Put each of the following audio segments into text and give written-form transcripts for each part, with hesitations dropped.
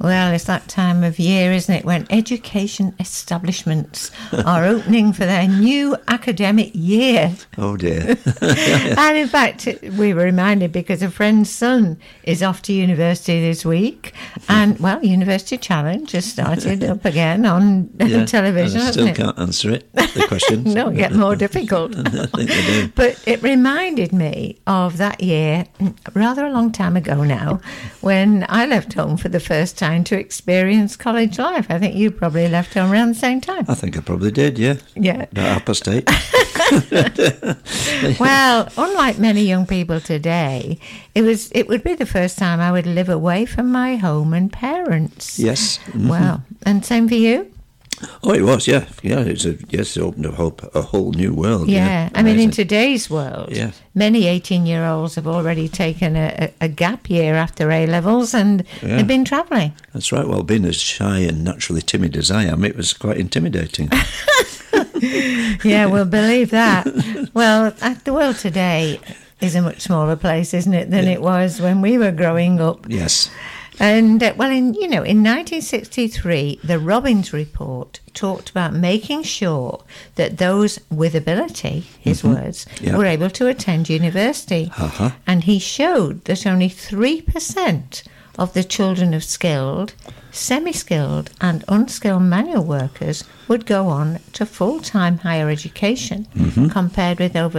Well, it's that time of year, isn't it, when education establishments are opening for their new academic year. Oh, dear. And in fact, we were reminded because a friend's son is off to university this week. And, well, University Challenge has started up again on television, I hasn't still it? can't answer it, the question. No, it gets more difficult. I think they do. But it reminded me of that year, rather a long time ago now, when I left home for the first time to experience college life. I think you probably left home around the same time. I think I probably did, yeah. Yeah. About 8:30. Well, unlike many young people today, it would be the first time I would live away from my home and parents. Yes. Mhm. Wow. And same for you? Oh, it was, yeah. Yeah, it opened up a whole new world. Yeah. I mean, in today's world, Yeah. many 18-year-olds have already taken a gap year after A-levels and have been travelling. That's right. Well, being as shy and naturally timid as I am, it was quite intimidating. Yeah, we'll believe that. Well, the world today is a much smaller place, isn't it, than it was when we were growing up. Yes. And, in 1963, the Robbins Report talked about making sure that those with ability, his words, were able to attend university. Uh-huh. And he showed that only 3% of the children of skilled, semi-skilled and unskilled manual workers would go on to full-time higher education, compared with over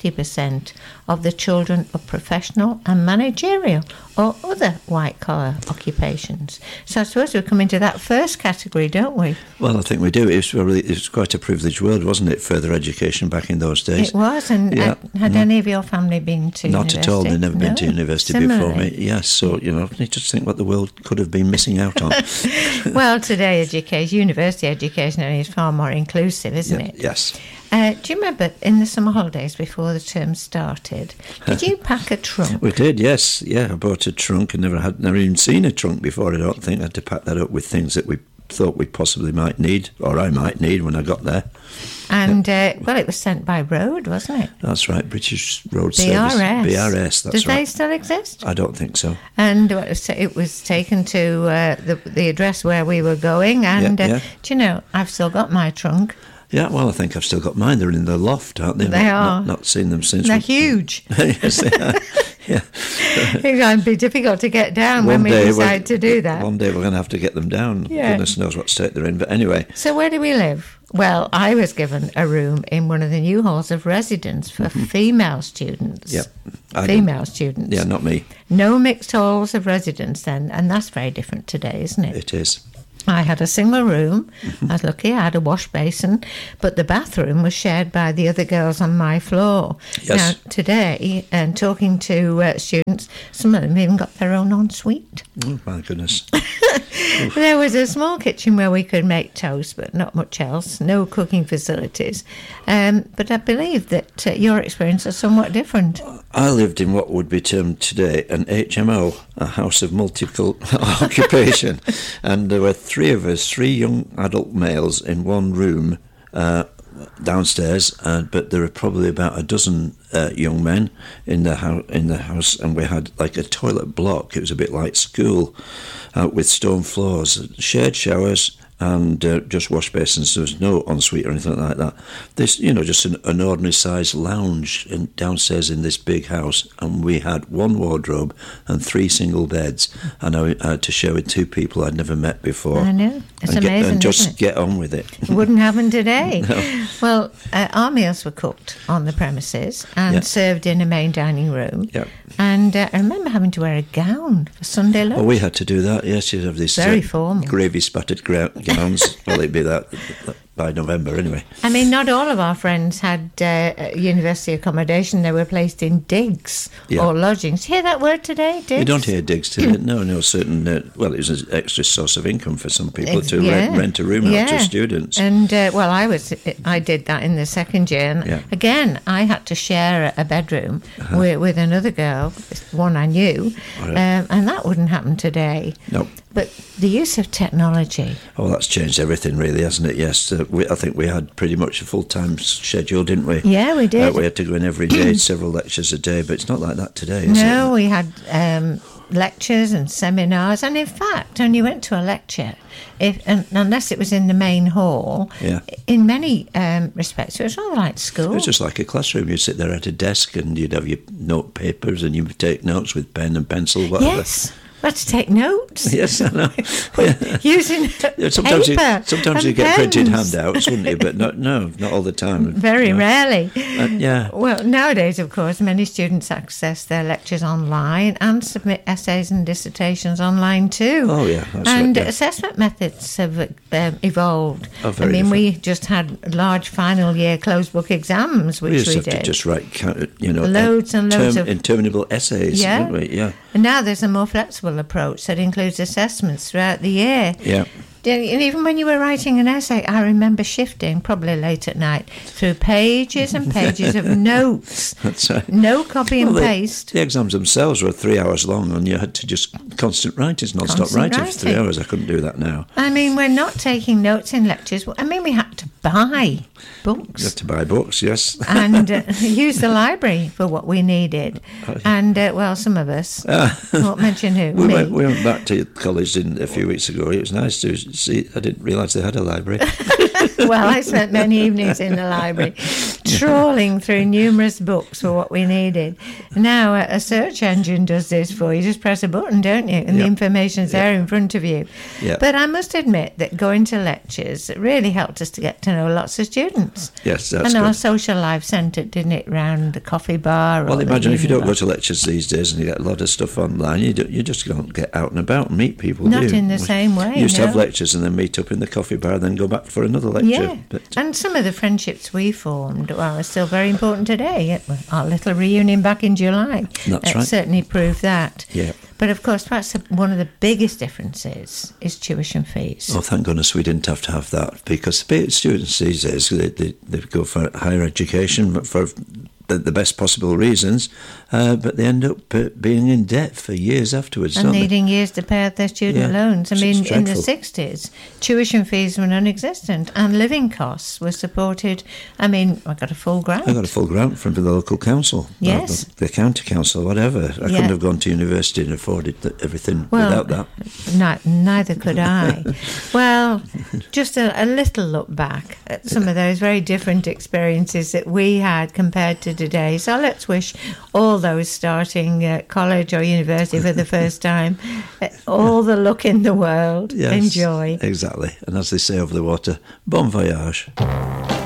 50% of the children of professional and managerial or other white-collar occupations. So I suppose we come into that first category, don't we? Well, I think we do. It was quite a privileged world, wasn't it, further education back in those days? It was, and had any of your family been to university? Not at all. They'd never been to university before me. Yes, so, you just think what the world could have been missing out on. Well, today university education is far more inclusive, isn't it? Yes. Do you remember in the summer holidays before the term started, did you pack a trunk? We did, yes. Yeah, I bought a trunk and never even seen a trunk before, I don't think. I had to pack that up with things that we thought we possibly might need, or I might need when I got there. And, it was sent by road, wasn't it? That's right, British Road Service. BRS, that's right. Do they still exist? I don't think so. And it was taken to the address where we were going, and do you know, I've still got my trunk. Yeah, well, I think I've still got mine. They're in the loft, aren't they? They are. Not seen them since. They're huge. Yes, they are. Yeah. It's going to be difficult to get down when we decide to do that. One day we're going to have to get them down. Yeah. Goodness knows what state they're in. But anyway. So where do we live? Well, I was given a room in one of the new halls of residence for female students. Yep. Female students. Yeah, not me. No mixed halls of residence then, and that's very different today, isn't it? It is. I had a single room. I was lucky. I had a wash basin, but the bathroom was shared by the other girls on my floor. Yes. Now, today, and talking to students, some of them even got their own ensuite. Oh, my goodness. There was a small kitchen where we could make toast, but not much else. No cooking facilities. But I believe that your experience is somewhat different. I lived in what would be termed today an HMO, a house of multiple occupation, and there were three of us, three young adult males in one room downstairs, but there were probably about a dozen young men in the house, and we had like a toilet block. It was a bit like school, with stone floors, shared showers, and just wash basins. There was no ensuite or anything like that. This, just an ordinary sized lounge downstairs in this big house, and we had one wardrobe and 3 single beds, and I had to share with 2 people I'd never met before. I know. It's amazing, and just isn't it? get on with it. It wouldn't happen today. No. Well, our meals were cooked on the premises and served in a main dining room. Yep. And I remember having to wear a gown for Sunday lunch. Oh, we had to do that, yes. You'd have these very formal gravy-spattered gowns. Well, it'd be that by November anyway. I mean, not all of our friends had university accommodation. They were placed in digs or lodgings. Hear that word today, digs? You don't hear digs today. No, certain... it was an extra source of income for some people to rent a room out to students. And, I did that in the second year. And again, I had to share a bedroom with another girl, one I knew, and that wouldn't happen today. No. But the use of technology. Oh, that's changed everything, really, hasn't it? Yes, I think we had pretty much a full-time schedule, didn't we? Yeah, we did. We had to go in every day, several lectures a day, but it's not like that today, is it? No, we had lectures and seminars, and in fact, when you went to a lecture, unless it was in the main hall, in many respects, it was all like school. It was just like a classroom. You'd sit there at a desk and you'd have your note papers and you would take notes with pen and pencil, whatever. Yes. We had to take notes. Yes, I know. Using sometimes paper sometimes you get printed handouts, wouldn't you? But not all the time. Very rarely. Yeah. Well, nowadays, of course, many students access their lectures online and submit essays and dissertations online too. Oh, yeah. That's and right, yeah. assessment methods have evolved. Oh, very different. We just had large final year closed book exams, which we used to have did. to just write, loads and loads of interminable essays, didn't we? Yeah. And now there's a more flexible approach that includes assessments throughout the year. Yeah. And even when you were writing an essay, I remember shifting, probably late at night, through pages and pages of notes. That's right. No copy and paste. The exams themselves were 3 hours long, and you had to just constant writing, non-stop writing for 3 hours. I couldn't do that now. I mean, we're not taking notes in lectures. I mean, we had to buy books. You had to buy books, yes. And use the library for what we needed. And, well, some of us. I won't mention who. We went back to college a few weeks ago. It was nice to see. I didn't realise they had a library. Well, I spent many evenings in the library trawling through numerous books for what we needed. Now a search engine does this for you. You just press a button, don't you? And the information's there in front of you. Yeah. But I must admit that going to lectures really helped us to get to know lots of students. Yes, that's and good. our social life centred, didn't it, round the coffee bar? Well, or imagine if you don't bar. go to lectures these days and you get a lot of stuff online, you just don't get out and about and meet people, Not do you? in the same way, You used to have no. lectures and then meet up in the coffee bar and then go back for another lecture. Yeah, But, and some of the friendships we formed are still very important today. Our little reunion back in July That's right. certainly proved that. Yeah. But of course, perhaps one of the biggest differences is tuition fees. oh, thank goodness we didn't have to have that, because students these days, they go for higher education but for the best possible reasons, but they end up being in debt for years afterwards, And don't needing years to pay out their student loans. I It's mean, in the dreadful. 60s, tuition fees were non-existent and living costs were supported. I mean, I got a full grant. I got a full grant from the local council. Yes. The county council, whatever. I couldn't have gone to university and afforded everything without that. Neither could I. Well, just a little look back at some of those very different experiences that we had compared to today. So let's wish all those starting college or university for the first time all the luck in the world. Yes, Enjoy. Exactly. And as they say over the water, bon voyage.